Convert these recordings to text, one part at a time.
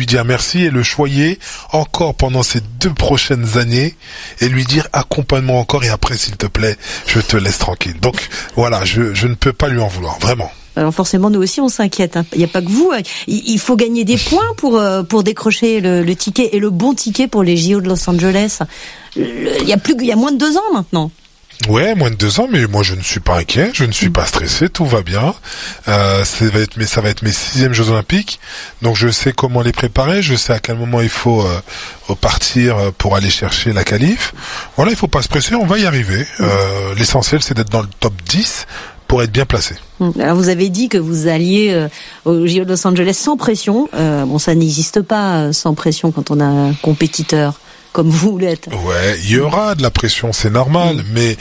lui dire merci et le choyer encore pendant ces 2 prochaines années et lui dire accompagne-moi encore et après s'il te plaît je te laisse tranquille. Donc voilà, je ne peux pas lui en vouloir, vraiment. Alors forcément, nous aussi, on s'inquiète. Il n'y a pas que vous. Il faut gagner des points pour décrocher le ticket et le bon ticket pour les JO de Los Angeles. Il y a moins de 2 ans maintenant. Ouais, moins de 2 ans, mais moi je ne suis pas inquiet, je ne suis pas stressé, tout va bien. Ça va être mes 6e Jeux Olympiques, donc je sais comment les préparer, je sais à quel moment il faut partir pour aller chercher la qualif. Voilà, il faut pas se presser, on va y arriver. L'essentiel c'est d'être dans le top 10 pour être bien placé. Alors vous avez dit que vous alliez au JO de Los Angeles sans pression. Bon, ça n'existe pas sans pression quand on a un compétiteur comme vous l'êtes. Ouais, il y aura de la pression, c'est normal, mais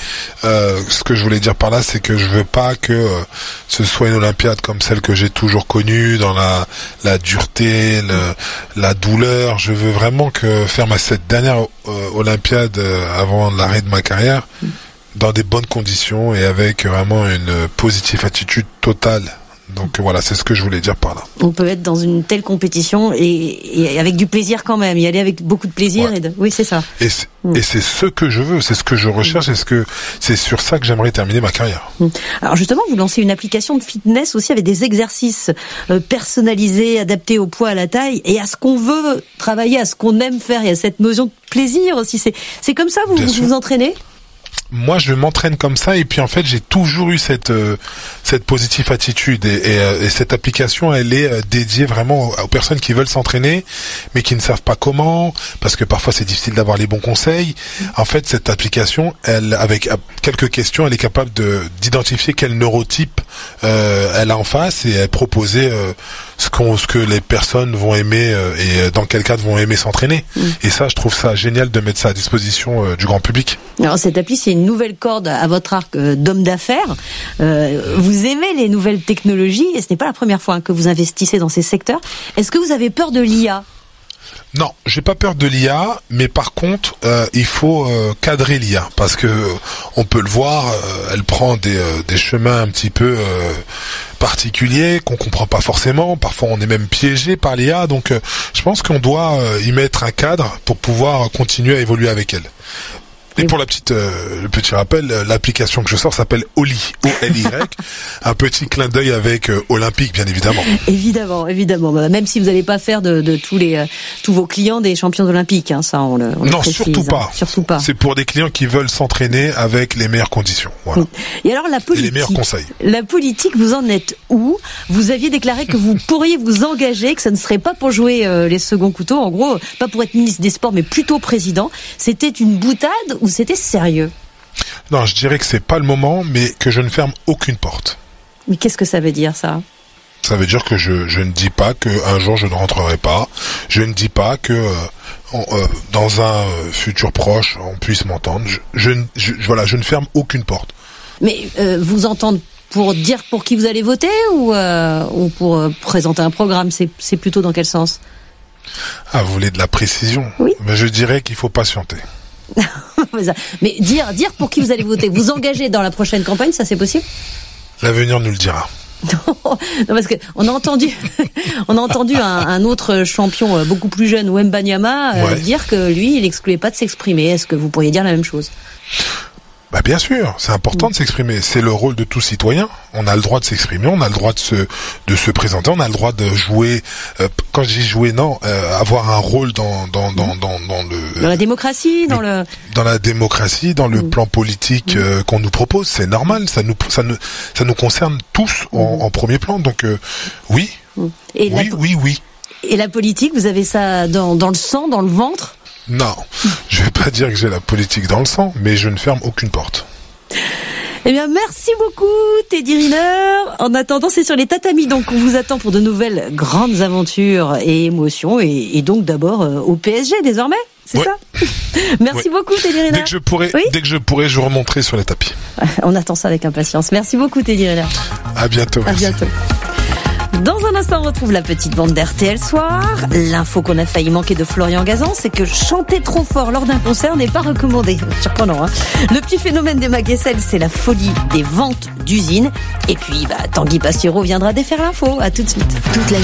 ce que je voulais dire par là, c'est que je veux pas que ce soit une Olympiade comme celle que j'ai toujours connue, dans la dureté, la douleur. Je veux vraiment que faire cette dernière Olympiade avant l'arrêt de ma carrière dans des bonnes conditions et avec vraiment une positive attitude totale. Donc voilà, c'est ce que je voulais dire par là. On peut être dans une telle compétition et avec du plaisir quand même, y aller avec beaucoup de plaisir. Ouais. Oui, c'est ça. Et c'est ce que je veux, c'est ce que je recherche, c'est sur ça que j'aimerais terminer ma carrière. Alors justement, vous lancez une application de fitness aussi avec des exercices personnalisés, adaptés au poids, à la taille et à ce qu'on veut travailler, à ce qu'on aime faire. Il y a cette notion de plaisir aussi. C'est comme ça vous vous entraînez ? Moi, je m'entraîne comme ça et puis en fait, j'ai toujours eu cette positive attitude et cette application, elle est dédiée vraiment aux personnes qui veulent s'entraîner mais qui ne savent pas comment, parce que parfois c'est difficile d'avoir les bons conseils. En fait, cette application, elle, avec quelques questions, elle est capable d'identifier quel neurotype elle a en face et elle proposer ce que les personnes vont aimer et dans quel cadre vont aimer s'entraîner. Et ça, je trouve ça génial de mettre ça à disposition du grand public. Alors cette appli, c'est une nouvelle corde à votre arc d'homme d'affaires. Vous aimez les nouvelles technologies et ce n'est pas la première fois que vous investissez dans ces secteurs. Est-ce que vous avez peur de l'IA ? Non, j'ai pas peur de l'IA, mais par contre, il faut cadrer l'IA parce que on peut le voir, elle prend des chemins un petit peu particuliers qu'on comprend pas forcément. Parfois, on est même piégé par l'IA, donc je pense qu'on doit y mettre un cadre pour pouvoir continuer à évoluer avec elle. Et pour le petit rappel, l'application que je sors s'appelle Oli, O-L-Y, un petit clin d'œil avec Olympique, bien évidemment. Évidemment. Même si vous n'allez pas faire de tous vos clients des champions olympiques, hein, ça on le précise, surtout pas. Surtout pas. C'est pour des clients qui veulent s'entraîner avec les meilleures conditions. Voilà. Et alors la politique. Et les meilleurs conseils. La politique, vous en êtes où ? Vous aviez déclaré que vous pourriez vous engager, que ça ne serait pas pour jouer les seconds couteaux, en gros, pas pour être ministre des Sports, mais plutôt président. C'était une boutade ou c'était sérieux ? Non, je dirais que c'est pas le moment, mais que je ne ferme aucune porte. Mais qu'est-ce que ça veut dire, ça ? Ça veut dire que je ne dis pas qu'un jour je ne rentrerai pas. Je ne dis pas que dans un futur proche on puisse m'entendre. Je ne ferme aucune porte. Mais vous entendre pour dire pour qui vous allez voter ou pour présenter un programme, c'est plutôt dans quel sens ? Ah, vous voulez de la précision ? Oui. Mais je dirais qu'il faut patienter. Mais dire pour qui vous allez voter, vous engager dans la prochaine campagne, ça c'est possible ? L'avenir nous le dira. Non, parce que on a entendu un autre champion beaucoup plus jeune, Wembanyama, dire que lui, il excluait pas de s'exprimer. Est-ce que vous pourriez dire la même chose ? Bah bien sûr, c'est important de s'exprimer. C'est le rôle de tout citoyen. On a le droit de s'exprimer, on a le droit de se présenter, on a le droit de jouer. Quand je dis jouer, avoir un rôle dans la démocratie, dans la démocratie, dans le plan politique qu'on nous propose. C'est normal, ça nous concerne tous en premier plan. Donc oui. Oui. Et la politique, vous avez ça dans le sang, dans le ventre ? Non, je vais pas dire que j'ai la politique dans le sang, mais je ne ferme aucune porte. Eh bien, merci beaucoup, Teddy Riner. En attendant, c'est sur les tatamis, donc on vous attend pour de nouvelles grandes aventures et émotions, et donc d'abord au PSG désormais, c'est ça ? Merci beaucoup, Teddy Riner. Dès que je pourrai, je remonterai sur les tapis. On attend ça avec impatience. Merci beaucoup, Teddy Riner. À bientôt. À bientôt. Dans un instant, on retrouve la petite bande d'RTL Soir. L'info qu'on a failli manquer de Florian Gazan, c'est que chanter trop fort lors d'un concert n'est pas recommandé. Surprenant, hein ? Le petit phénomène des Maguessel, c'est la folie des ventes d'usines. Et puis, Tanguy Pastureau viendra défaire l'info. À tout de suite.